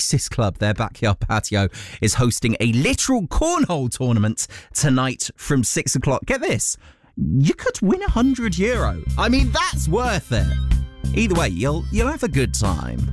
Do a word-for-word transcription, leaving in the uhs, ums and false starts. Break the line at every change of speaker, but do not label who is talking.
Oasis Club, their backyard patio, is hosting a literal cornhole tournament tonight from six o'clock. Get this, you could win one hundred euro. I mean, that's worth it. Either way, you'll you'll have a good time.